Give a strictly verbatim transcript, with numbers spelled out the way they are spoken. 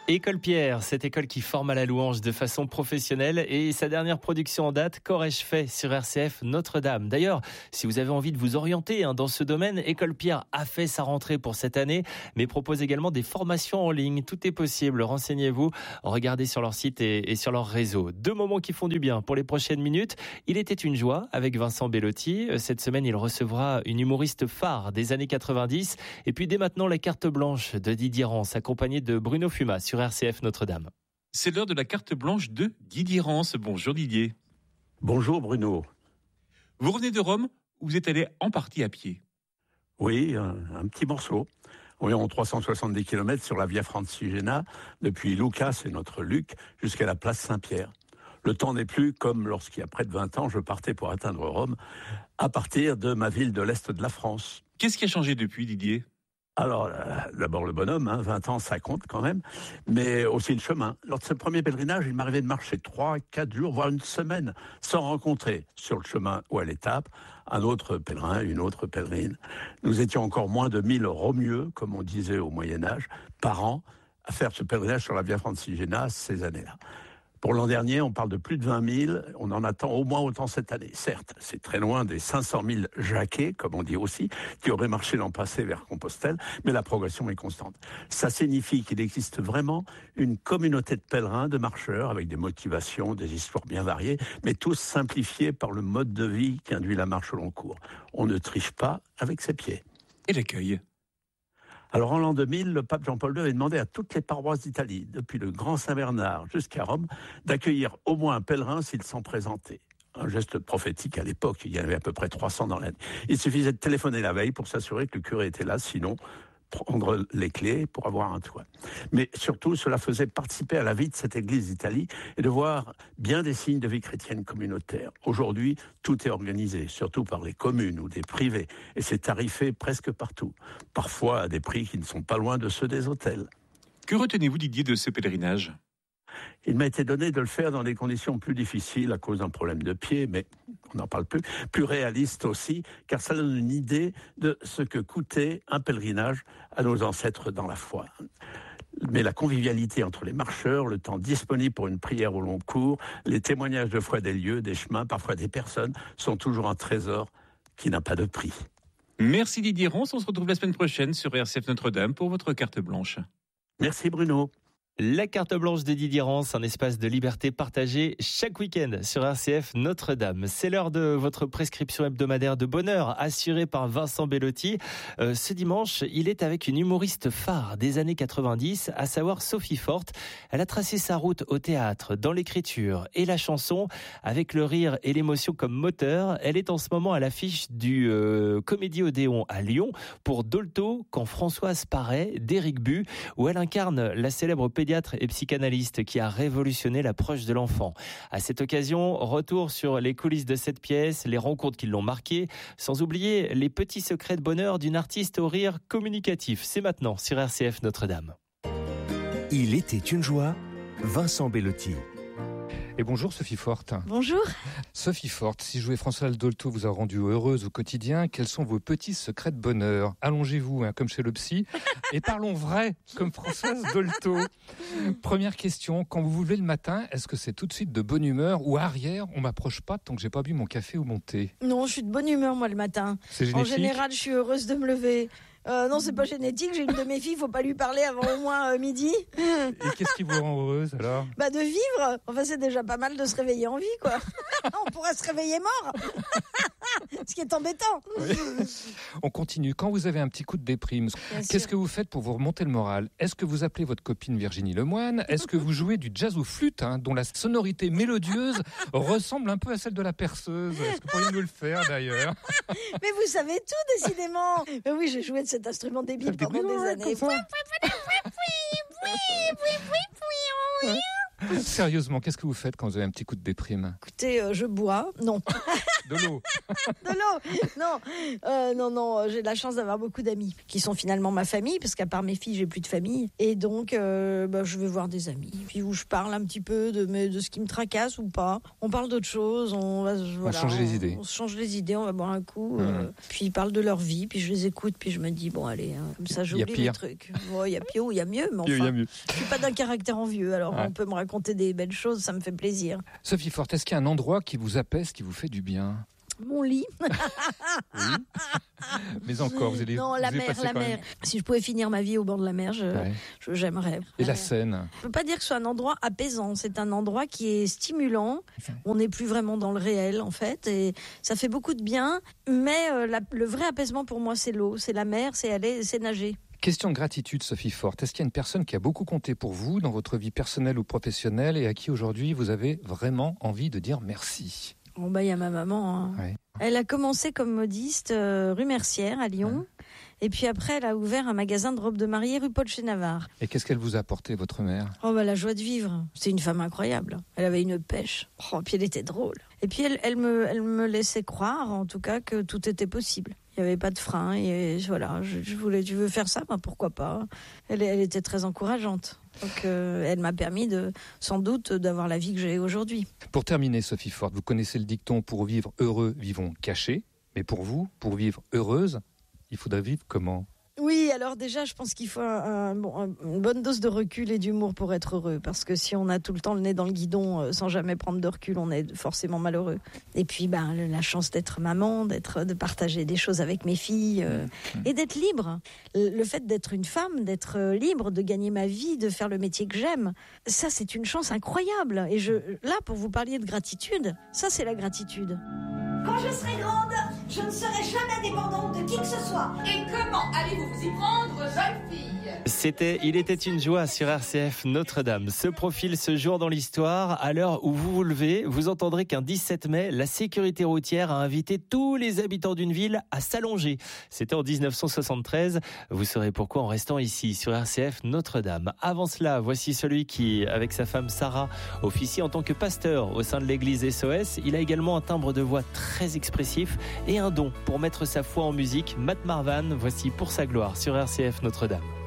École Pierre, cette école qui forme à la louange de façon professionnelle et sa dernière production en date, Qu'aurais-je fait sur R C F Notre-Dame. D'ailleurs, si vous avez envie de vous orienter hein, dans ce domaine, École Pierre a fait sa rentrée pour cette année, mais propose également des formations en ligne. Tout est possible, renseignez-vous, regardez sur leur site et, et sur leur réseau. Deux moments qui font du bien pour les prochaines minutes. Il était une joie avec Vincent Bellotti. Cette semaine, il recevra une humoriste phare des années quatre-vingt-dix. Et puis dès maintenant, la carte blanche de Didier Rance, accompagné de Bruno Fumas sur R C F Notre-Dame. C'est l'heure de la carte blanche de Didier Rance. Bonjour Didier. Bonjour Bruno. Vous revenez de Rome où vous êtes allé en partie à pied. Oui, un, un petit morceau. Environ trois cent soixante-dix kilomètres sur la Via Francigena, depuis Lucca, c'est notre Luc, jusqu'à la place Saint-Pierre. Le temps n'est plus comme lorsqu'il y a près de vingt ans, je partais pour atteindre Rome, à partir de ma ville de l'Est de la France. Qu'est-ce qui a changé depuis, Didier ? Alors, euh, d'abord le bonhomme, hein, vingt ans, ça compte quand même, mais aussi le chemin. Lors de ce premier pèlerinage, il m'arrivait de marcher trois, quatre jours, voire une semaine, sans rencontrer sur le chemin ou à l'étape un autre pèlerin, une autre pèlerine. Nous étions encore moins de mille Romieux, comme on disait au Moyen-Âge, par an, à faire ce pèlerinage sur la Via Francigena ces années-là. Pour l'an dernier, on parle de plus de vingt mille, on en attend au moins autant cette année. Certes, c'est très loin des cinq cent mille Jacquais, comme on dit aussi, qui auraient marché l'an passé vers Compostelle, mais la progression est constante. Ça signifie qu'il existe vraiment une communauté de pèlerins, de marcheurs, avec des motivations, des histoires bien variées, mais tous simplifiés par le mode de vie qui induit la marche au long cours. On ne triche pas avec ses pieds. Et l'accueil ? Alors en l'an deux mille, le pape Jean-Paul deux avait demandé à toutes les paroisses d'Italie, depuis le Grand Saint-Bernard jusqu'à Rome, d'accueillir au moins un pèlerin s'ils s'en présentaient. Un geste prophétique à l'époque, il y en avait à peu près trois cents dans l'année. Il suffisait de téléphoner la veille pour s'assurer que le curé était là, sinon prendre les clés pour avoir un toit. Mais surtout, cela faisait participer à la vie de cette église d'Italie et de voir bien des signes de vie chrétienne communautaire. Aujourd'hui, tout est organisé, surtout par les communes ou des privés, et c'est tarifé presque partout, parfois à des prix qui ne sont pas loin de ceux des hôtels. Que retenez-vous, Didier, de ce pèlerinage ? Il m'a été donné de le faire dans des conditions plus difficiles à cause d'un problème de pied, mais on n'en parle plus, plus réaliste aussi, car ça donne une idée de ce que coûtait un pèlerinage à nos ancêtres dans la foi. Mais la convivialité entre les marcheurs, le temps disponible pour une prière au long cours, les témoignages de foi des lieux, des chemins, parfois des personnes, sont toujours un trésor qui n'a pas de prix. Merci Didier Rance, on se retrouve la semaine prochaine sur R C F Notre-Dame pour votre carte blanche. Merci Bruno. La carte blanche de Didier Rance, un espace de liberté partagé chaque week-end sur R C F Notre-Dame. C'est l'heure de votre prescription hebdomadaire de bonheur assurée par Vincent Bellotti. Euh, ce dimanche, il est avec une humoriste phare des années quatre-vingt-dix, à savoir Sophie Forte. Elle a tracé sa route au théâtre, dans l'écriture et la chanson, avec le rire et l'émotion comme moteur. Elle est en ce moment à l'affiche du euh, Comédie Odéon à Lyon pour Dolto, quand Françoise paraît, d'Éric Bu, où elle incarne la célèbre pédiatre et psychanalyste qui a révolutionné l'approche de l'enfant. À cette occasion, retour sur les coulisses de cette pièce, les rencontres qui l'ont marquée, sans oublier les petits secrets de bonheur d'une artiste au rire communicatif. C'est maintenant sur R C F Notre-Dame. Il était une joie, Vincent Bellotti. Et bonjour Sophie Forte. Bonjour. Sophie Forte, si jouer Françoise Dolto vous a rendu heureuse au quotidien, quels sont vos petits secrets de bonheur ? Allongez-vous, hein, comme chez le psy, et parlons vrai, comme Françoise Dolto. Première question, quand vous vous levez le matin, est-ce que c'est tout de suite de bonne humeur ou arrière, on m'approche pas tant que j'ai pas bu mon café ou mon thé ? Non, je suis de bonne humeur moi le matin. C'est génétique ? En général, je suis heureuse de me lever. Euh, non, c'est pas génétique, j'ai une de mes filles, faut pas lui parler avant au moins euh, midi. Et qu'est-ce qui vous rend heureuse alors ? Bah de vivre, enfin c'est déjà pas mal de se réveiller en vie quoi. On pourrait se réveiller mort. Ce qui est embêtant. Oui. On continue, quand vous avez un petit coup de déprime, Bien qu'est-ce sûr. que vous faites pour vous remonter le moral ? Est-ce que vous appelez votre copine Virginie Lemoine ? Est-ce que vous jouez du jazz ou flûte, hein, dont la sonorité mélodieuse ressemble un peu à celle de la perceuse ? Est-ce que vous pourriez nous le faire d'ailleurs ? Mais vous savez tout décidément. Mais oui, j'ai joué de cet instrument débile Ça pendant débile, des ouais, années. comme ça. Sérieusement, qu'est-ce que vous faites quand vous avez un petit coup de déprime ? Écoutez, euh, je bois. Non. De l'eau. De l'eau. Non, euh, non, non. J'ai de la chance d'avoir beaucoup d'amis qui sont finalement ma famille, parce qu'à part mes filles, j'ai plus de famille. Et donc, euh, bah, je vais voir des amis. Puis où je parle un petit peu de, mes, de ce qui me tracasse ou pas. On parle d'autre chose. On va voilà, on change les idées. On, on change les idées. On va boire un coup. Mmh. Euh, puis ils parlent de leur vie. Puis je les écoute. Puis je me dis bon allez, hein, comme ça j'oublie les trucs. Bon, il y a pire ou il y a mieux, mais Pire, enfin, il y a mieux. je suis pas d'un caractère envieux. Alors Ouais. on peut me raconter des belles choses, ça me fait plaisir. Sophie Forte, est-ce qu'il y a un endroit qui vous apaise, qui vous fait du bien? Mon lit. Oui. Mais encore, vous allez Non, vous la allez mer, passer la quand mer. même- Si je pouvais finir ma vie au bord de la mer, je, Ouais. je- j'aimerais. Et la Ouais. Seine? Je peux pas dire que ce soit un endroit apaisant. C'est un endroit qui est stimulant. On n'est plus vraiment dans le réel, en fait. Et ça fait beaucoup de bien. Mais euh, la- le vrai apaisement pour moi, c'est l'eau. C'est la mer, c'est aller, c'est nager. Question de gratitude, Sophie Forte. Est-ce qu'il y a une personne qui a beaucoup compté pour vous dans votre vie personnelle ou professionnelle et à qui aujourd'hui vous avez vraiment envie de dire merci? Bon, bah, il y a ma maman. Hein. Ouais. Elle a commencé comme modiste euh, rue Mercière, à Lyon. Et puis après, elle a ouvert un magasin de robes de mariée rue Paul chez Navarre. Et qu'est-ce qu'elle vous a apporté, votre mère? Oh, bah, la joie de vivre. C'est une femme incroyable. Elle avait une pêche. Oh, puis elle était drôle. Et puis elle, elle, me, elle me laissait croire, en tout cas, que tout était possible. Il n'y avait pas de frein. Et voilà, je, je voulais, tu veux faire ça? Bah, pourquoi pas? Elle, elle était très encourageante. Donc, euh, elle m'a permis, de, sans doute, d'avoir la vie que j'ai aujourd'hui. Pour terminer, Sophie Forte, vous connaissez le dicton « Pour vivre heureux, vivons cachés ». Mais pour vous, pour vivre heureuse, il faudrait vivre comment? Oui, alors déjà, je pense qu'il faut un, un, bon, un, une bonne dose de recul et d'humour pour être heureux. Parce que si on a tout le temps le nez dans le guidon euh, sans jamais prendre de recul, on est forcément malheureux. Et puis, ben, la chance d'être maman, d'être, de partager des choses avec mes filles euh, mmh. et d'être libre. Le, le fait d'être une femme, d'être libre, de gagner ma vie, de faire le métier que j'aime, ça, c'est une chance incroyable. Et je, là, pour vous parler de gratitude, ça, c'est la gratitude. Quand je serai grande, je ne serai jamais dépendante de qui que ce soit. Et comment allez-vous vous y prendre, jeune fille? C'était Il était une joie sur R C F Notre-Dame. Ce profil ce jour dans l'histoire, à l'heure où vous vous levez, vous entendrez qu'un dix-sept mai, la sécurité routière a invité tous les habitants d'une ville à s'allonger. C'était en dix-neuf cent soixante-treize. Vous saurez pourquoi en restant ici sur R C F Notre-Dame. Avant cela, voici celui qui, avec sa femme Sarah, officie en tant que pasteur au sein de l'église S O S. Il a également un timbre de voix très expressif et un don pour mettre sa foi en musique. Matt Marvan, voici Pour sa gloire sur R C F Notre-Dame.